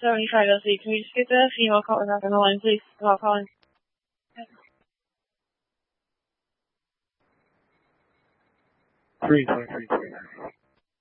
7503. Can we just get the female caller back on the line, please? Call calling. 323.